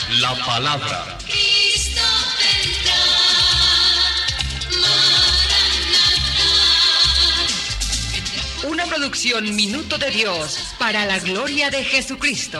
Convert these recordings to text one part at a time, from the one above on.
La palabra. Cristo vendrá, Maranatá. Una producción Minuto de Dios para la gloria de Jesucristo.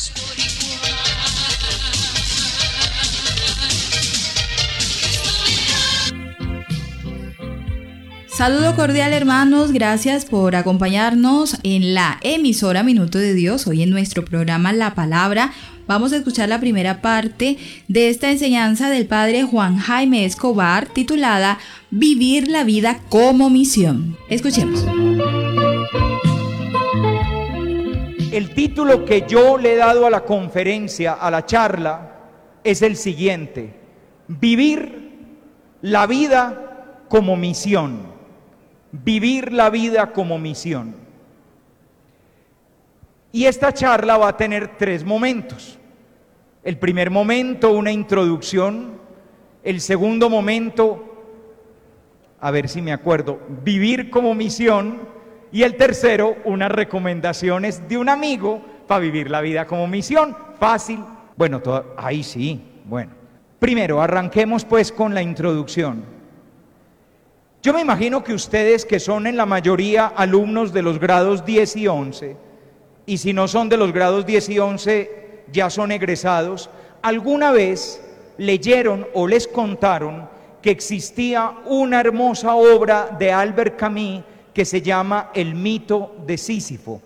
Saludo cordial, hermanos, gracias por acompañarnos en la emisora Minuto de Dios. Hoy en nuestro programa La Palabra vamos a escuchar la primera parte de esta enseñanza del padre Juan Jaime Escobar titulada Vivir la vida como misión. Escuchemos. El título que yo le he dado a la conferencia, a la charla, es el siguiente: Vivir la vida como misión. Vivir la vida como misión. Y esta charla va a tener 3 momentos. El primer momento, una introducción. El segundo momento, a ver si me acuerdo, vivir como misión. Y el tercero, unas recomendaciones de un amigo para vivir la vida como misión. Fácil. Bueno, ahí sí. Bueno, primero arranquemos pues con la introducción. Yo me imagino que ustedes, que son en la mayoría alumnos de los grados 10 y 11, y si no son de los grados 10 y 11 ya son egresados, alguna vez leyeron o les contaron que existía una hermosa obra de Albert Camus que se llama El mito de Sísifo.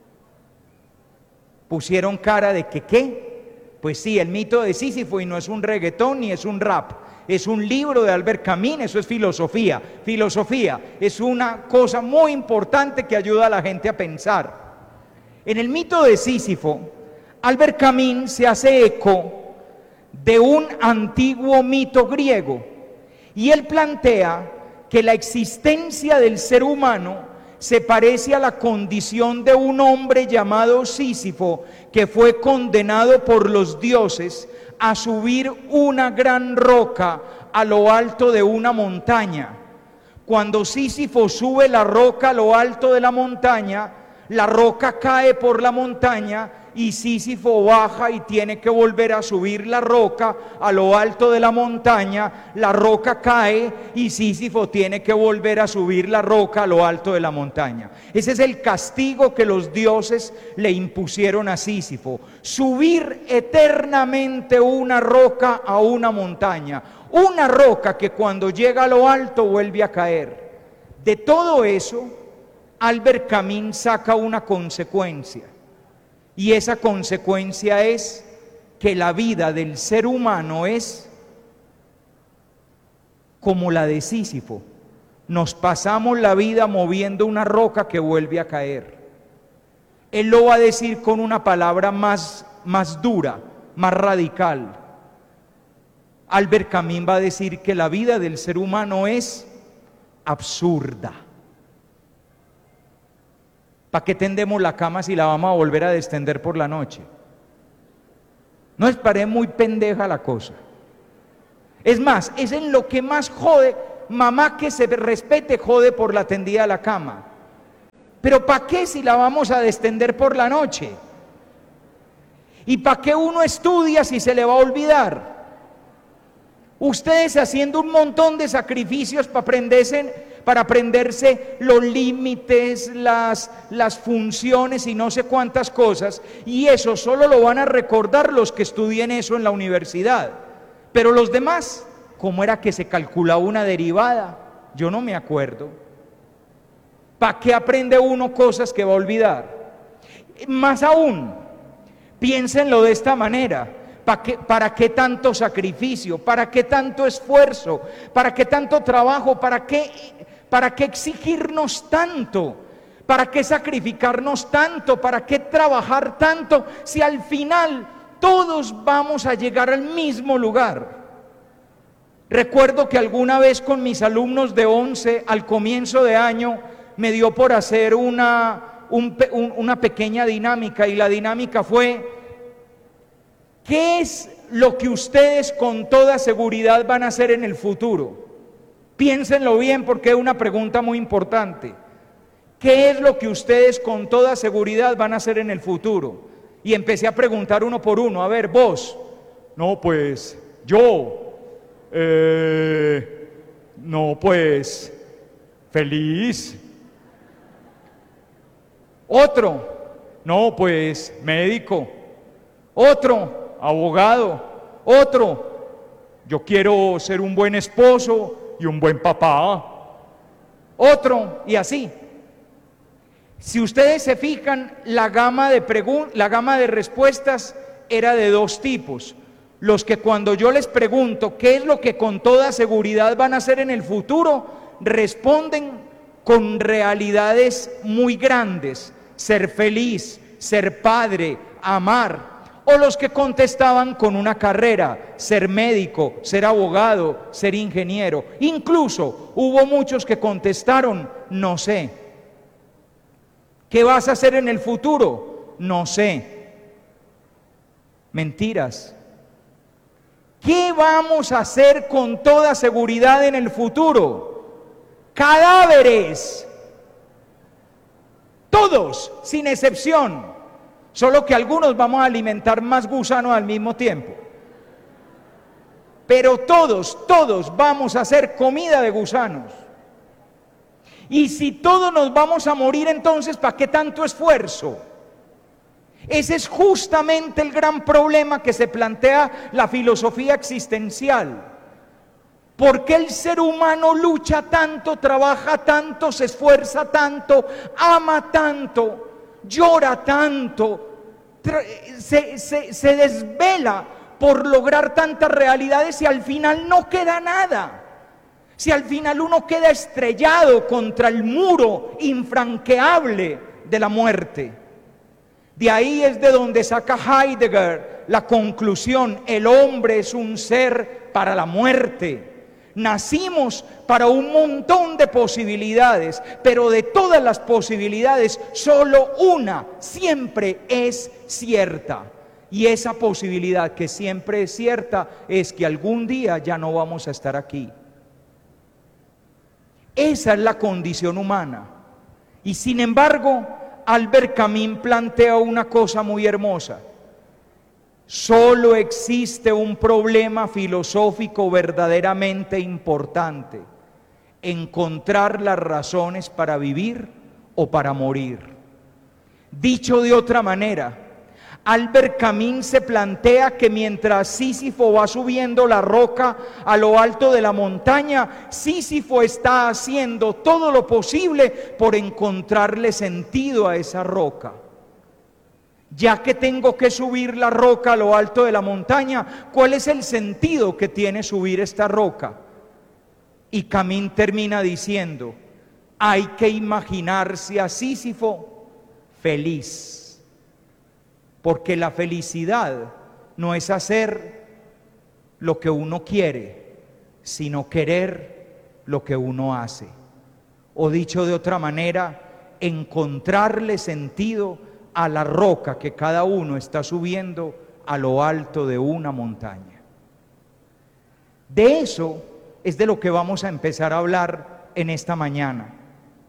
Pusieron cara de que ¿qué? Pues sí, el mito de Sísifo, y no es un reggaetón ni es un rap. Es un libro de Albert Camus, eso es filosofía. Filosofía es una cosa muy importante que ayuda a la gente a pensar. En el mito de Sísifo, Albert Camus se hace eco de un antiguo mito griego y él plantea que la existencia del ser humano se parece a la condición de un hombre llamado Sísifo que fue condenado por los dioses a subir una gran roca a lo alto de una montaña. Cuando Sísifo sube la roca a lo alto de la montaña, la roca cae por la montaña y Sísifo baja y tiene que volver a subir la roca a lo alto de la montaña. La roca cae y Sísifo tiene que volver a subir la roca a lo alto de la montaña. Ese es el castigo que los dioses le impusieron a Sísifo: subir eternamente una roca a una montaña, una roca que cuando llega a lo alto vuelve a caer. De todo eso, Albert Camus saca una consecuencia. Y esa consecuencia es que la vida del ser humano es como la de Sísifo. Nos pasamos la vida moviendo una roca que vuelve a caer. Él lo va a decir con una palabra más dura, más radical. Albert Camus va a decir que la vida del ser humano es absurda. ¿Para qué tendemos la cama si la vamos a volver a destender por la noche? ¿No les parece muy pendeja la cosa? Es más, es en lo que más jode. Mamá que se respete jode por la tendida de la cama. Pero ¿para qué si la vamos a destender por la noche? ¿Y para qué uno estudia si se le va a olvidar? Ustedes haciendo un montón de sacrificios para aprenderse los límites, las funciones y no sé cuántas cosas, y eso solo lo van a recordar los que estudien eso en la universidad. Pero los demás, ¿cómo era que se calculaba una derivada? Yo no me acuerdo. ¿Para qué aprende uno cosas que va a olvidar? Más aún, piénsenlo de esta manera: ¿para qué tanto sacrificio? ¿Para qué tanto esfuerzo? ¿Para qué tanto trabajo? ¿Para qué exigirnos tanto? ¿Para qué sacrificarnos tanto? ¿Para qué trabajar tanto? Si al final todos vamos a llegar al mismo lugar. Recuerdo que alguna vez con mis alumnos de 11, al comienzo de año, me dio por hacer una pequeña dinámica, y la dinámica fue: ¿qué es lo que ustedes con toda seguridad van a hacer en el futuro? Piénsenlo bien, porque es una pregunta muy importante. ¿Qué es lo que ustedes con toda seguridad van a hacer en el futuro? Y empecé a preguntar uno por uno: a ver, vos, No, pues yo. No, pues feliz. Otro, no, pues médico. Otro, abogado. Otro, yo quiero ser un buen esposo y un buen papá. Otro, y así. Si ustedes se fijan, la gama de respuestas era de dos tipos. Los que cuando yo les pregunto qué es lo que con toda seguridad van a hacer en el futuro, responden con realidades muy grandes: ser feliz, ser padre, amar. O los que contestaban con una carrera: ser médico, ser abogado, ser ingeniero. Incluso hubo muchos que contestaron: no sé. ¿Qué vas a hacer en el futuro? No sé. Mentiras. ¿Qué vamos a hacer con toda seguridad en el futuro? Cadáveres. Todos, sin excepción. Solo que algunos vamos a alimentar más gusanos al mismo tiempo. Pero todos vamos a hacer comida de gusanos. Y si todos nos vamos a morir, entonces ¿para qué tanto esfuerzo? Ese es justamente el gran problema que se plantea la filosofía existencial. ¿Por qué el ser humano lucha tanto, trabaja tanto, se esfuerza tanto, ama tanto, llora tanto, se desvela por lograr tantas realidades y al final no queda nada? Si al final uno queda estrellado contra el muro infranqueable de la muerte. De ahí es de donde saca Heidegger la conclusión: el hombre es un ser para la muerte. Nacimos para un montón de posibilidades, pero de todas las posibilidades, solo una siempre es cierta. Y esa posibilidad que siempre es cierta es que algún día ya no vamos a estar aquí. Esa es la condición humana. Y sin embargo, Albert Camus plantea una cosa muy hermosa. Solo existe un problema filosófico verdaderamente importante: encontrar las razones para vivir o para morir. Dicho de otra manera, Albert Camus se plantea que mientras Sísifo va subiendo la roca a lo alto de la montaña, Sísifo está haciendo todo lo posible por encontrarle sentido a esa roca. Ya que tengo que subir la roca a lo alto de la montaña, ¿cuál es el sentido que tiene subir esta roca? Y Camus termina diciendo: hay que imaginarse a Sísifo feliz. Porque la felicidad no es hacer lo que uno quiere, sino querer lo que uno hace. O dicho de otra manera, encontrarle sentido a la roca que cada uno está subiendo a lo alto de una montaña. De eso es de lo que vamos a empezar a hablar en esta mañana.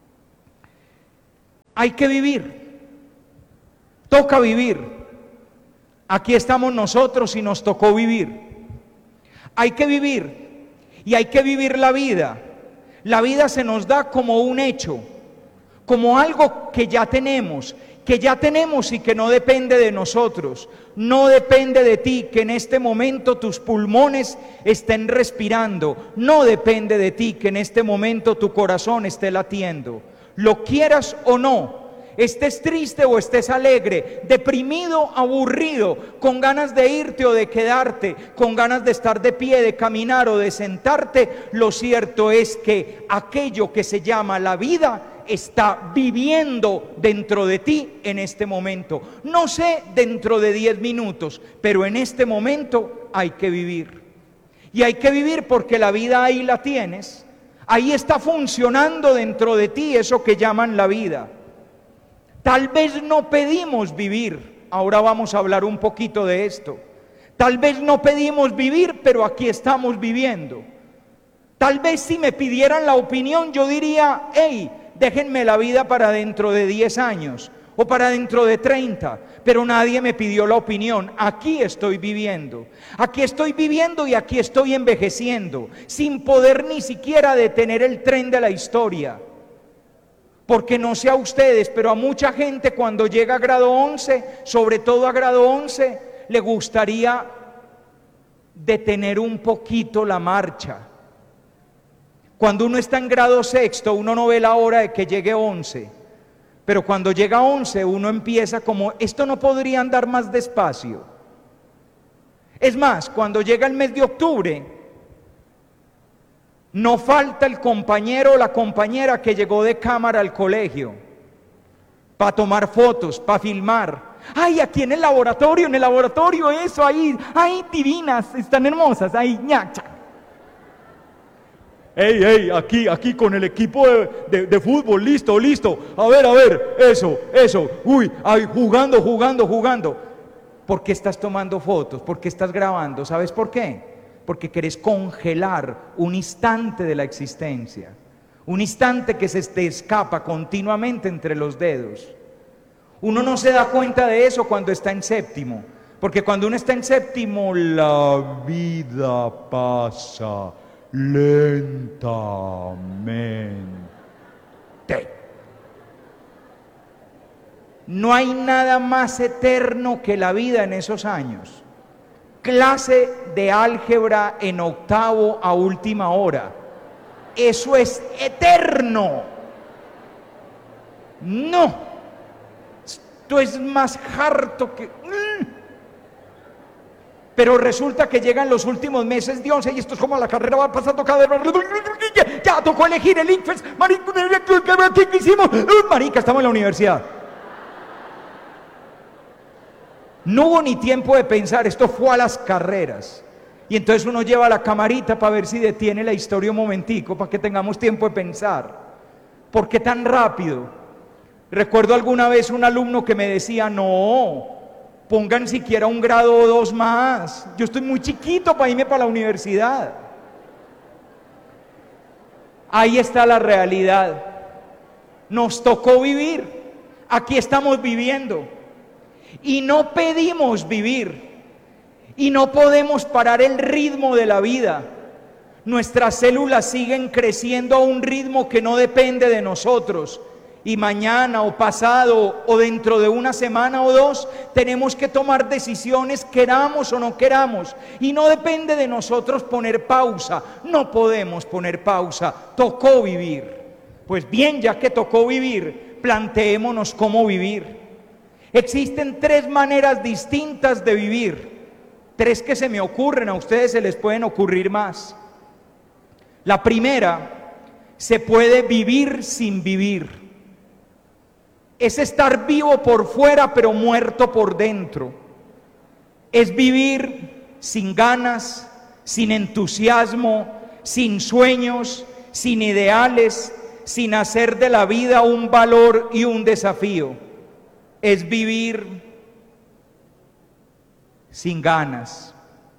Hay que vivir, toca vivir. Aquí estamos nosotros y nos tocó vivir. Hay que vivir y hay que vivir la vida. La vida se nos da como un hecho, como algo que ya tenemos y que no depende de nosotros. No depende de ti que en este momento tus pulmones estén respirando. No depende de ti que en este momento tu corazón esté latiendo. Lo quieras o no, estés triste o estés alegre, deprimido, aburrido, con ganas de irte o de quedarte, con ganas de estar de pie, de caminar o de sentarte, lo cierto es que aquello que se llama la vida está viviendo dentro de ti en este momento. No sé dentro de 10 minutos, pero en este momento hay que vivir. Y hay que vivir porque la vida ahí la tienes, ahí está funcionando dentro de ti eso que llaman la vida. Tal vez no pedimos vivir, ahora vamos a hablar un poquito de esto. Tal vez no pedimos vivir, pero aquí estamos viviendo. Tal vez si me pidieran la opinión yo diría: hey, déjenme la vida para dentro de 10 años o para dentro de 30, pero nadie me pidió la opinión. Aquí estoy viviendo y aquí estoy envejeciendo, sin poder ni siquiera detener el tren de la historia. Porque no sé a ustedes, pero a mucha gente cuando llega a grado 11, sobre todo a grado 11, le gustaría detener un poquito la marcha. Cuando uno está en grado sexto, uno no ve la hora de que llegue 11. Pero cuando llega a 11, uno empieza como, esto no podría andar más despacio. Es más, cuando llega el mes de octubre, no falta el compañero o la compañera que llegó de cámara al colegio para tomar fotos, para filmar. Ay, aquí en el laboratorio, eso, ahí, ay, divinas, están hermosas, ahí, ñacha. Ey, aquí con el equipo de fútbol, listo. A ver, eso. Uy, ay, jugando. ¿Por qué estás tomando fotos? ¿Por qué estás grabando? ¿Sabes por qué? Porque querés congelar un instante de la existencia. Un instante que se te escapa continuamente entre los dedos. Uno no se da cuenta de eso cuando está en séptimo. Porque cuando uno está en séptimo, la vida pasa lentamente. No hay nada más eterno que la vida en esos años. Clase de álgebra en octavo a última hora. Eso es eterno. No. Esto es más harto que... Pero resulta que llegan los últimos meses de 11 y esto es como la carrera va pasando cada vez. Ya tocó elegir el ICFES. Marica, ¿qué hicimos? Marica, estamos en la universidad. No hubo ni tiempo de pensar, esto fue a las carreras. Y entonces uno lleva la camarita para ver si detiene la historia un momentico, para que tengamos tiempo de pensar. ¿Por qué tan rápido? Recuerdo alguna vez un alumno que me decía, no, pongan siquiera un grado o 2 más. Yo estoy muy chiquito para irme para la universidad. Ahí está la realidad. Nos tocó vivir. Aquí estamos viviendo. Y no pedimos vivir. Y no podemos parar el ritmo de la vida. Nuestras células siguen creciendo a un ritmo que no depende de nosotros. Y mañana o pasado o dentro de una semana o 2 tenemos que tomar decisiones, queramos o no queramos. Y no depende de nosotros poner pausa. No podemos poner pausa. Tocó vivir. Pues bien, ya que tocó vivir, planteémonos cómo vivir. Existen 3 maneras distintas de vivir. 3 que se me ocurren, a ustedes se les pueden ocurrir más. La primera, se puede vivir sin vivir. Es estar vivo por fuera pero muerto por dentro. Es vivir sin ganas, sin entusiasmo, sin sueños, sin ideales, sin hacer de la vida un valor y un desafío. Es vivir sin ganas.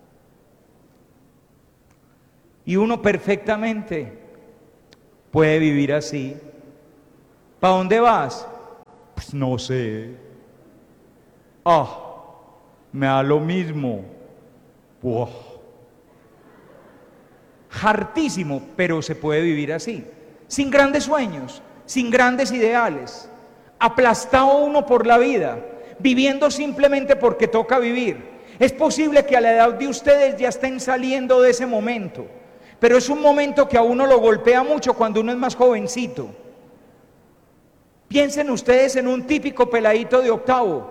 Y uno perfectamente puede vivir así. ¿Para dónde vas? Pues no sé. Me da lo mismo. Buah. Hartísimo, pero se puede vivir así. Sin grandes sueños, sin grandes ideales. Aplastado uno por la vida, viviendo simplemente porque toca vivir. Es posible que a la edad de ustedes ya estén saliendo de ese momento, pero es un momento que a uno lo golpea mucho cuando uno es más jovencito. Piensen ustedes en un típico peladito de octavo.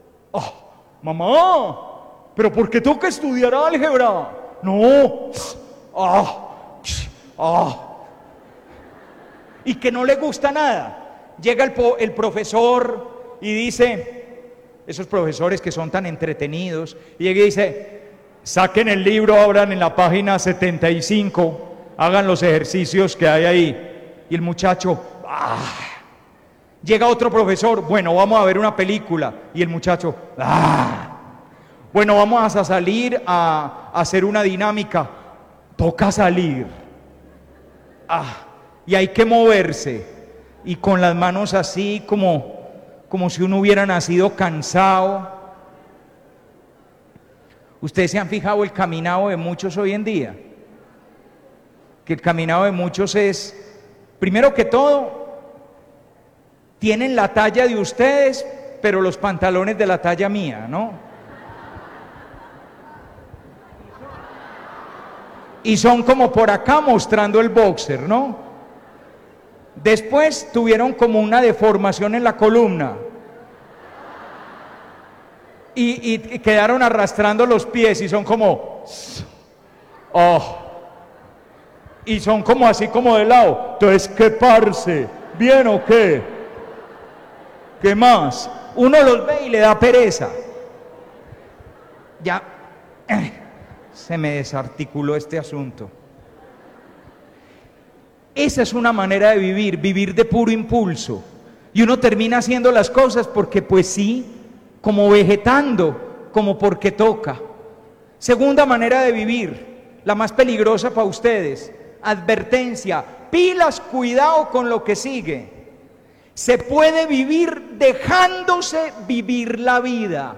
Mamá, ¿pero por qué tengo que estudiar álgebra? No. Y que no le gusta nada. Llega el profesor y dice, esos profesores que son tan entretenidos, y llega y dice, saquen el libro, abran en la página 75, hagan los ejercicios que hay ahí. Y el muchacho, Llega otro profesor, bueno, vamos a ver una película. Y el muchacho, bueno, vamos a salir a hacer una dinámica. Toca salir. Y hay que moverse. Y con las manos así como como si uno hubiera nacido cansado. Ustedes se han fijado el caminado de muchos hoy en día, que el caminado de muchos es, primero que todo, tienen la talla de ustedes, pero los pantalones de la talla mía, ¿no? Y son como por acá mostrando el boxer, ¿no? Después tuvieron como una deformación en la columna y quedaron arrastrando los pies y son como, oh, y son como así como de lado. Entonces, ¿qué parce? ¿Bien o qué? ¿Qué más? Uno los ve y le da pereza. Ya se me desarticuló este asunto. Esa es una manera de vivir, vivir de puro impulso. Y uno termina haciendo las cosas porque pues sí, como vegetando, como porque toca. Segunda manera de vivir, la más peligrosa para ustedes. Advertencia, pilas, cuidado con lo que sigue. Se puede vivir dejándose vivir la vida.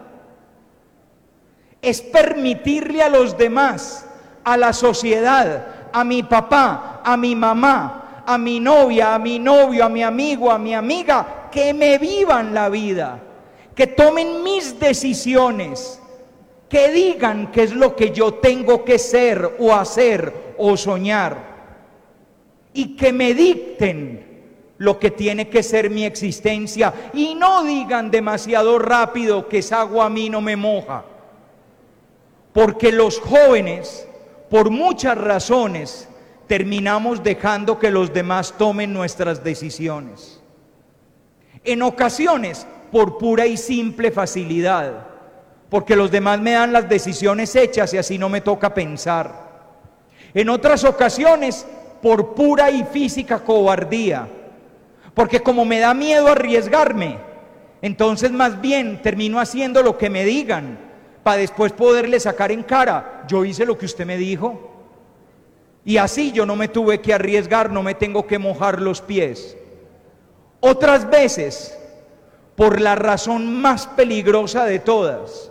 Es permitirle a los demás, a la sociedad, a mi papá, a mi mamá, a mi novia, a mi novio, a mi amigo, a mi amiga, que me vivan la vida, que tomen mis decisiones, que digan qué es lo que yo tengo que ser o hacer o soñar, y que me dicten lo que tiene que ser mi existencia, y no digan demasiado rápido que esa agua a mí no me moja. Porque los jóvenes, por muchas razones, terminamos dejando que los demás tomen nuestras decisiones. En ocasiones, por pura y simple facilidad, porque los demás me dan las decisiones hechas y así no me toca pensar. En otras ocasiones, por pura y física cobardía, porque como me da miedo arriesgarme, entonces más bien termino haciendo lo que me digan, para después poderle sacar en cara, yo hice lo que usted me dijo, y así yo no me tuve que arriesgar, no me tengo que mojar los pies. Otras veces, por la razón más peligrosa de todas,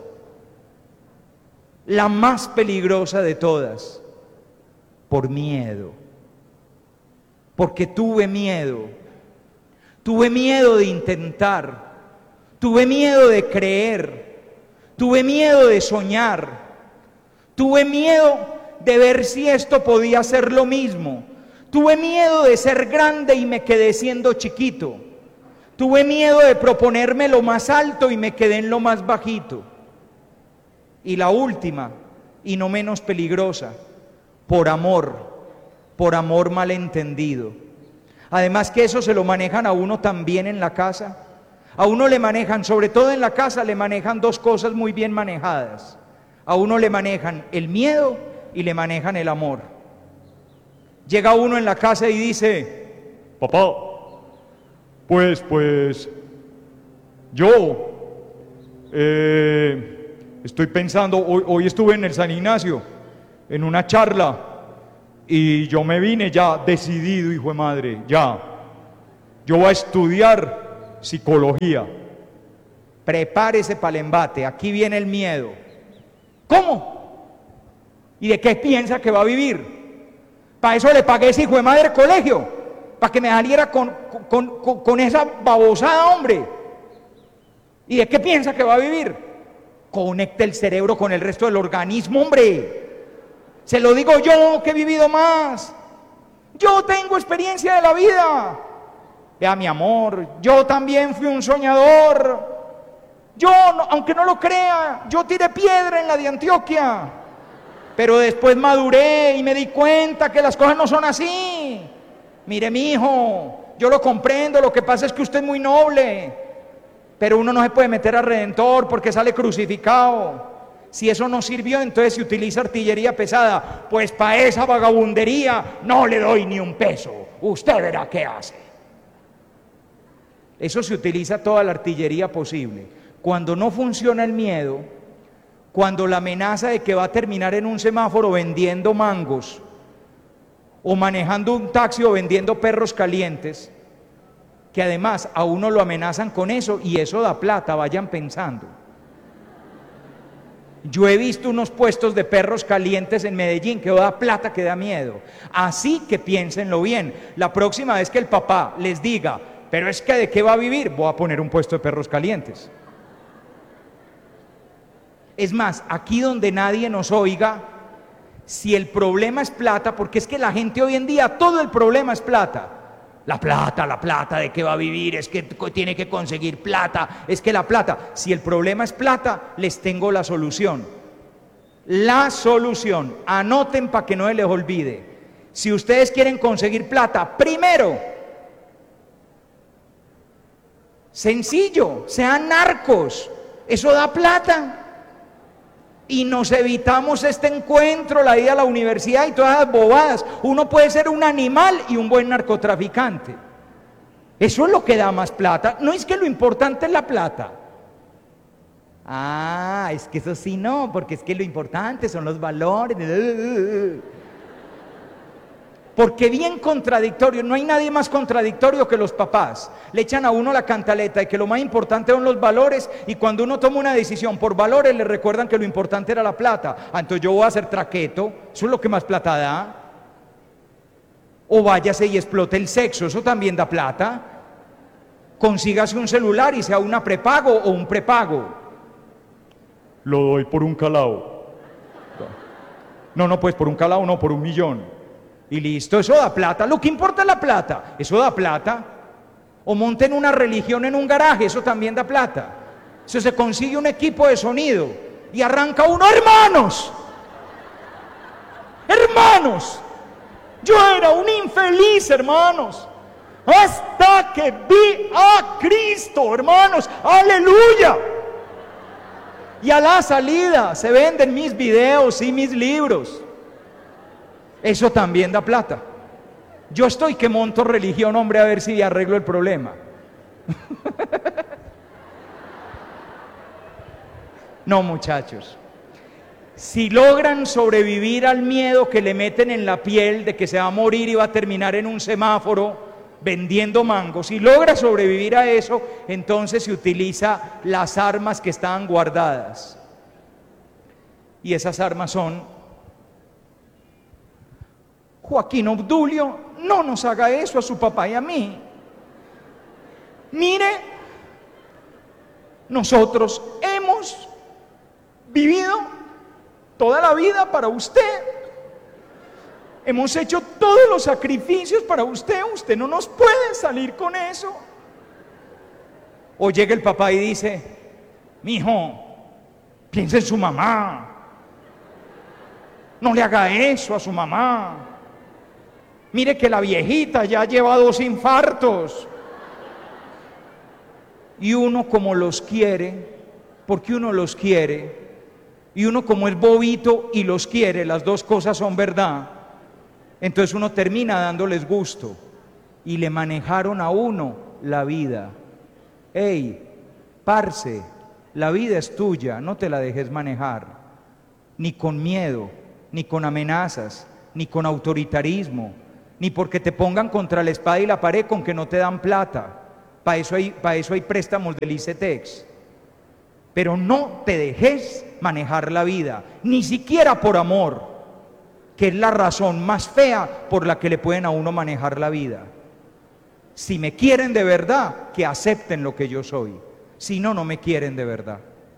la más peligrosa de todas, por miedo. Porque tuve miedo de intentar, tuve miedo de creer, tuve miedo de soñar, tuve miedo de ver si esto podía ser lo mismo, tuve miedo de ser grande y me quedé siendo chiquito, tuve miedo de proponerme lo más alto y me quedé en lo más bajito. Y la última, y no menos peligrosa, por amor malentendido. Además que eso se lo manejan a uno también en la casa. A uno le manejan, sobre todo en la casa, le manejan dos cosas muy bien manejadas. A uno le manejan el miedo y le manejan el amor. Llega uno en la casa y dice, papá, pues, yo estoy pensando, hoy estuve en el San Ignacio, en una charla, y yo me vine ya decidido, hijo de madre, ya, yo voy a estudiar psicología. Prepárese para el embate, aquí viene el miedo. ¿Cómo? ¿Y de qué piensa que va a vivir? Para eso le pagué ese hijo de madre colegio, para que me saliera con esa babosada, hombre. ¿Y de qué piensa que va a vivir? Conecte el cerebro con el resto del organismo, hombre. Se lo digo yo, que he vivido más. Yo tengo experiencia de la vida. Vea, mi amor, yo también fui un soñador. Yo, aunque no lo crea, yo tiré piedra en la de Antioquia, pero después maduré y me di cuenta que las cosas no son así. Mire, mi hijo, yo lo comprendo, lo que pasa es que usted es muy noble, pero uno no se puede meter al Redentor porque sale crucificado. Si eso no sirvió, entonces se utiliza artillería pesada. Pues para esa vagabundería no le doy ni un peso. Usted verá qué hace. Eso se utiliza toda la artillería posible. Cuando no funciona el miedo, cuando la amenaza de que va a terminar en un semáforo vendiendo mangos, o manejando un taxi o vendiendo perros calientes, que además a uno lo amenazan con eso y eso da plata, vayan pensando. Yo he visto unos puestos de perros calientes en Medellín que da plata, que da miedo. Así que piénsenlo bien. La próxima vez que el papá les diga, pero es que ¿de qué va a vivir? Voy a poner un puesto de perros calientes. Es más, aquí donde nadie nos oiga, si el problema es plata, porque es que la gente hoy en día, todo el problema es plata. La plata, ¿de qué va a vivir? Es que tiene que conseguir plata, es que la plata. Si el problema es plata, les tengo la solución. La solución, anoten para que no se les olvide. Si ustedes quieren conseguir plata, primero, sencillo, sean narcos, eso da plata. Y nos evitamos este encuentro, la ida a la universidad y todas las bobadas. Uno puede ser un animal y un buen narcotraficante. Eso es lo que da más plata. No es que lo importante es la plata. Ah, es que eso sí no, porque es que lo importante son los valores. Porque bien contradictorio, no hay nadie más contradictorio que los papás. Le echan a uno la cantaleta de que lo más importante son los valores y cuando uno toma una decisión por valores le recuerdan que lo importante era la plata. Ah, entonces yo voy a hacer traqueto, eso es lo que más plata da. O váyase y explote el sexo, eso también da plata. Consígase un celular y sea una prepago o un prepago. Lo doy por un calao. No, pues por un calao no, por 1.000.000. Y listo, eso da plata. Lo que importa es la plata, eso da plata. O monten una religión en un garaje, eso también da plata. Eso se consigue un equipo de sonido y arranca uno, hermanos, yo era un infeliz, hermanos, hasta que vi a Cristo, hermanos, aleluya. Y a la salida se venden mis videos y mis libros. Eso también da plata. Yo estoy que monto religión, hombre, a ver si arreglo el problema. No, muchachos. Si logran sobrevivir al miedo que le meten en la piel de que se va a morir y va a terminar en un semáforo vendiendo mangos, si logra sobrevivir a eso, entonces se utiliza las armas que estaban guardadas. Y esas armas son: Joaquín Obdulio, no nos haga eso a su papá y a mí. Mire, nosotros hemos vivido toda la vida para usted. Hemos hecho todos los sacrificios para usted. Usted no nos puede salir con eso. O llega el papá y dice: mijo, piensa en su mamá. No le haga eso a su mamá. Mire que la viejita ya lleva 2 infartos. Y uno como los quiere, porque uno los quiere, y uno como es bobito y los quiere, las dos cosas son verdad, entonces uno termina dándoles gusto. Y le manejaron a uno la vida. Ey, parce, la vida es tuya, no te la dejes manejar. Ni con miedo, ni con amenazas, ni con autoritarismo, ni porque te pongan contra la espada y la pared con que no te dan plata. Para eso hay préstamos del ICETEX. Pero no te dejes manejar la vida, ni siquiera por amor, que es la razón más fea por la que le pueden a uno manejar la vida. Si me quieren de verdad, que acepten lo que yo soy. Si no, no me quieren de verdad.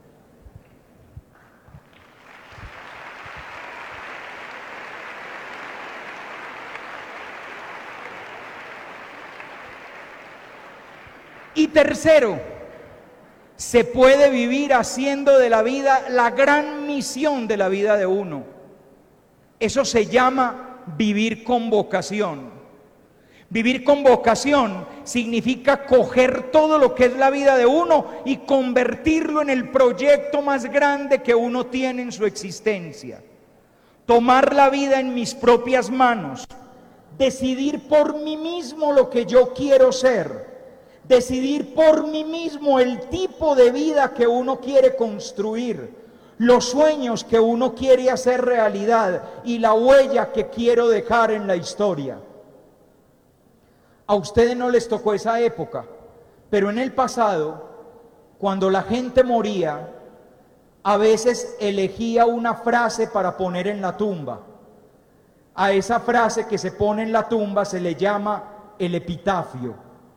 Y tercero, se puede vivir haciendo de la vida la gran misión de la vida de uno. Eso se llama vivir con vocación. Vivir con vocación significa coger todo lo que es la vida de uno y convertirlo en el proyecto más grande que uno tiene en su existencia. Tomar la vida en mis propias manos, decidir por mí mismo lo que yo quiero ser. Decidir por mí mismo el tipo de vida que uno quiere construir, los sueños que uno quiere hacer realidad y la huella que quiero dejar en la historia. A ustedes no les tocó esa época, pero en el pasado, cuando la gente moría, a veces elegía una frase para poner en la tumba. A esa frase que se pone en la tumba se le llama el epitafio.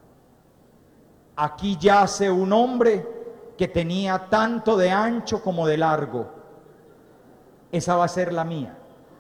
Aquí yace un hombre que tenía tanto de ancho como de largo. Esa va a ser la mía.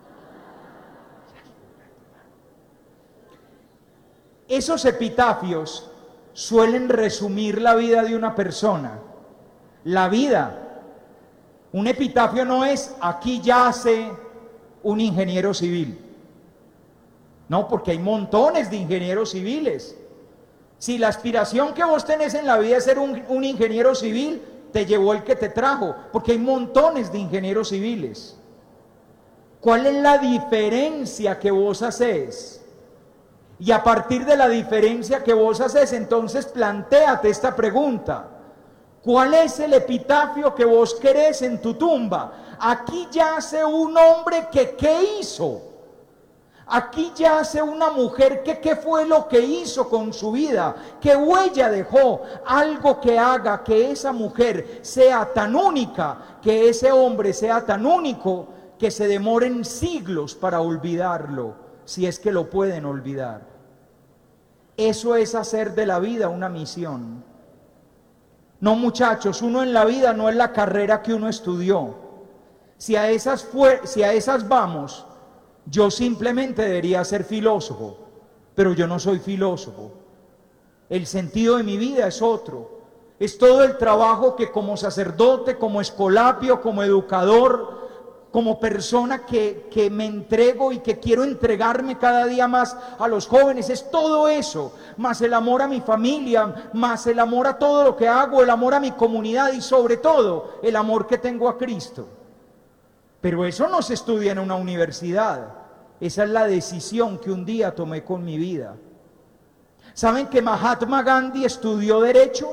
Esos epitafios suelen resumir la vida de una persona. La vida. Un epitafio no es aquí yace un ingeniero civil. No, porque hay montones de ingenieros civiles. Si la aspiración que vos tenés en la vida es ser un ingeniero civil, te llevó el que te trajo, porque hay montones de ingenieros civiles. ¿Cuál es la diferencia que vos haces? Y a partir de la diferencia que vos haces, entonces plantéate esta pregunta. ¿Cuál es el epitafio que vos querés en tu tumba? Aquí yace un hombre que ¿qué hizo? Aquí yace una mujer que ¿qué fue lo que hizo con su vida? ¿Qué huella dejó? Algo que haga que esa mujer sea tan única, que ese hombre sea tan único, que se demoren siglos para olvidarlo, si es que lo pueden olvidar. Eso es hacer de la vida una misión. No, muchachos, uno en la vida no es la carrera que uno estudió. Si a esas vamos, yo simplemente debería ser filósofo, pero yo no soy filósofo. El sentido de mi vida es otro. Es todo el trabajo que como sacerdote, como escolapio, como educador, como persona que me entrego y que quiero entregarme cada día más a los jóvenes. Es todo eso, más el amor a mi familia, más el amor a todo lo que hago, el amor a mi comunidad y sobre todo el amor que tengo a Cristo. Pero eso no se estudia en una universidad. Esa es la decisión que un día tomé con mi vida. ¿Saben que Mahatma Gandhi estudió Derecho?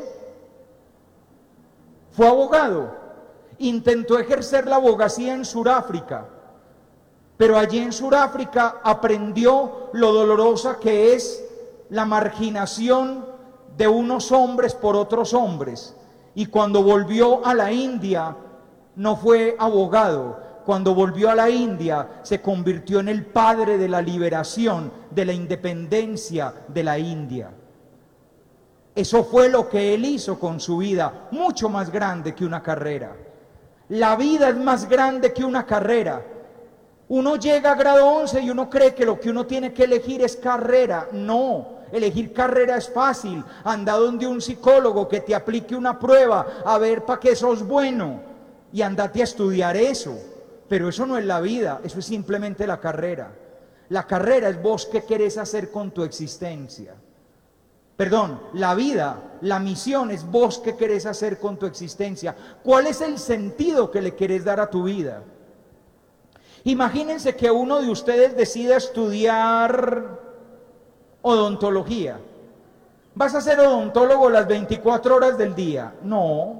Fue abogado. Intentó ejercer la abogacía en Sudáfrica, pero allí en Sudáfrica aprendió lo dolorosa que es la marginación de unos hombres por otros hombres. Y cuando volvió a la India, no fue abogado. Cuando volvió a la India, se convirtió en el padre de la liberación, de la independencia de la India. Eso fue lo que él hizo con su vida, mucho más grande que una carrera. La vida es más grande que una carrera. Uno llega a grado 11 y uno cree que lo que uno tiene que elegir es carrera. No, elegir carrera es fácil. Anda donde un psicólogo que te aplique una prueba a ver para qué sos bueno y andate a estudiar eso. Pero eso no es la vida, eso es simplemente la carrera. La carrera es vos qué querés hacer con tu existencia. Perdón, la vida, la misión es vos qué querés hacer con tu existencia. ¿Cuál es el sentido que le querés dar a tu vida? Imagínense que uno de ustedes decida estudiar odontología. ¿Vas a ser odontólogo las 24 horas del día? No.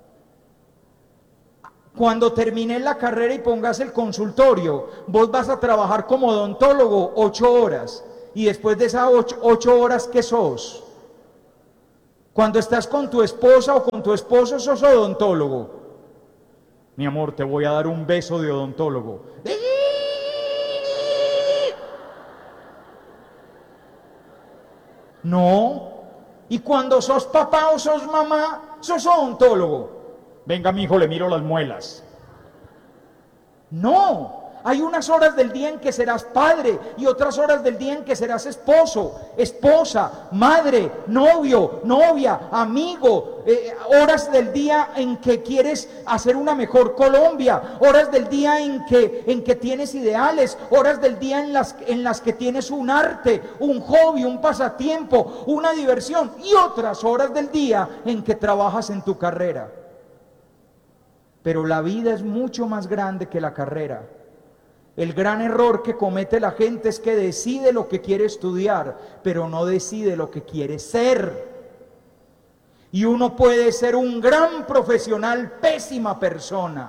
Cuando termines la carrera y pongas el consultorio, vos vas a trabajar como odontólogo 8 horas. Y después de esas 8 horas, ¿qué sos? Cuando estás con tu esposa o con tu esposo, sos odontólogo. Mi amor, te voy a dar un beso de odontólogo. No. Y cuando sos papá o sos mamá, sos odontólogo. Venga, mi hijo, le miro las muelas. No. Hay unas horas del día en que serás padre y otras horas del día en que serás esposo, esposa, madre, novio, novia, amigo. Horas del día en que quieres hacer una mejor Colombia, horas del día en que tienes ideales, horas del día en las que tienes un arte, un hobby, un pasatiempo, una diversión y otras horas del día en que trabajas en tu carrera. Pero la vida es mucho más grande que la carrera. El gran error que comete la gente es que decide lo que quiere estudiar, pero no decide lo que quiere ser. Y uno puede ser un gran profesional, pésima persona,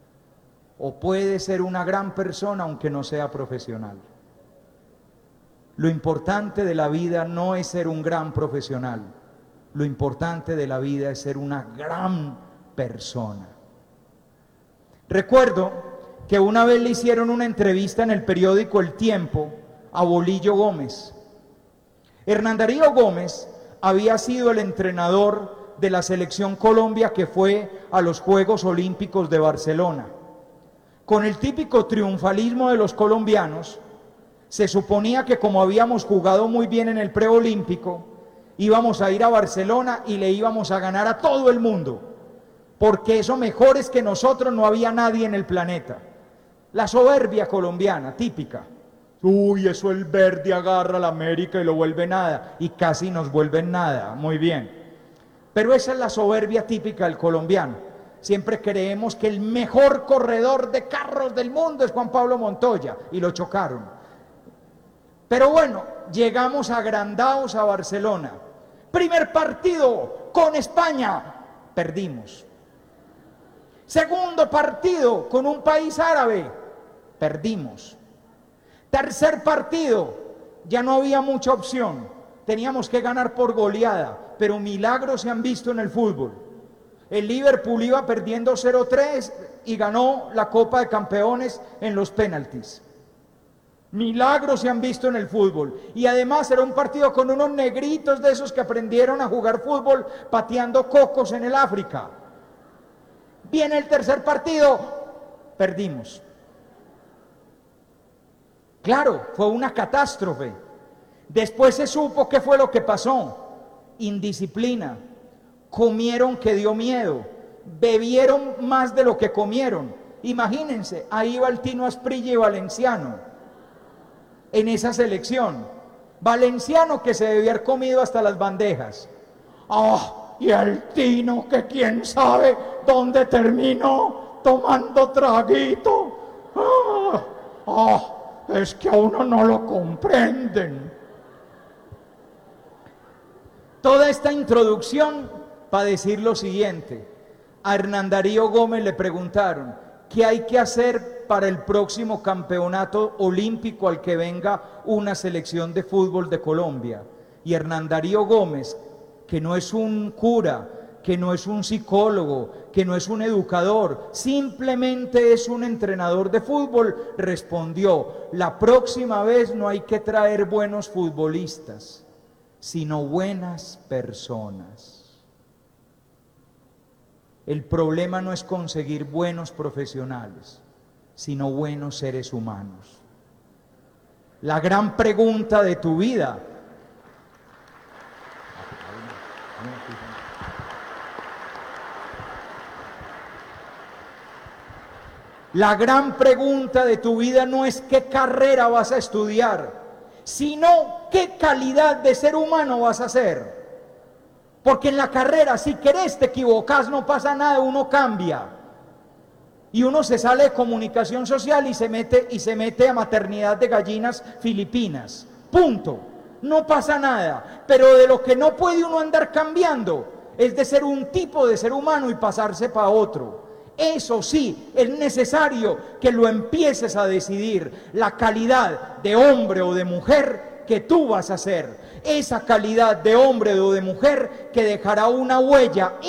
o puede ser una gran persona aunque no sea profesional. Lo importante de la vida no es ser un gran profesional. Lo importante de la vida es ser una gran persona. Recuerdo que una vez le hicieron una entrevista en el periódico El Tiempo a Bolillo Gómez. Hernán Darío Gómez había sido el entrenador de la selección Colombia que fue a los Juegos Olímpicos de Barcelona. Con el típico triunfalismo de los colombianos, se suponía que como habíamos jugado muy bien en el preolímpico, íbamos a ir a Barcelona y le íbamos a ganar a todo el mundo, porque eso mejores que nosotros no había nadie en el planeta. La soberbia colombiana, típica. Uy, eso el verde agarra a la América y lo vuelve nada, y casi nos vuelven nada, muy bien. Pero esa es la soberbia típica del colombiano. Siempre creemos que el mejor corredor de carros del mundo es Juan Pablo Montoya, y lo chocaron. Pero bueno, llegamos agrandados a Barcelona. Primer partido con España, perdimos. Segundo partido con un país árabe, perdimos. Tercer partido, ya no había mucha opción. Teníamos que ganar por goleada, pero milagros se han visto en el fútbol. El Liverpool iba perdiendo 0-3 y ganó la Copa de Campeones en los penaltis. Milagros se han visto en el fútbol. Y además era un partido con unos negritos de esos que aprendieron a jugar fútbol pateando cocos en el África. Viene el tercer partido, perdimos. Claro, fue una catástrofe. Después se supo qué fue lo que pasó. Indisciplina. Comieron que dio miedo. Bebieron más de lo que comieron. Imagínense, ahí va el Tino Asprilla y Valenciano en esa selección. Valenciano que se debía haber comido hasta las bandejas. Y el Tino que quién sabe dónde terminó tomando traguito. Es que a uno no lo comprenden. Toda esta introducción para decir lo siguiente. A Hernán Darío Gómez le preguntaron, ¿qué hay que hacer para el próximo campeonato olímpico al que venga una selección de fútbol de Colombia? Y Hernán Darío Gómez, que no es un cura, que no es un psicólogo, que no es un educador, simplemente es un entrenador de fútbol, respondió, la próxima vez no hay que traer buenos futbolistas, sino buenas personas. El problema no es conseguir buenos profesionales, sino buenos seres humanos. La gran pregunta de tu vida. La gran pregunta de tu vida no es qué carrera vas a estudiar, sino qué calidad de ser humano vas a ser. Porque en la carrera, si querés, te equivocás, no pasa nada, uno cambia. Y uno se sale de comunicación social y se mete a maternidad de gallinas filipinas. Punto. No pasa nada. Pero de lo que no puede uno andar cambiando es de ser un tipo de ser humano y pasarse para otro. Eso sí, es necesario que lo empieces a decidir, la calidad de hombre o de mujer que tú vas a ser. Esa calidad de hombre o de mujer que dejará una huella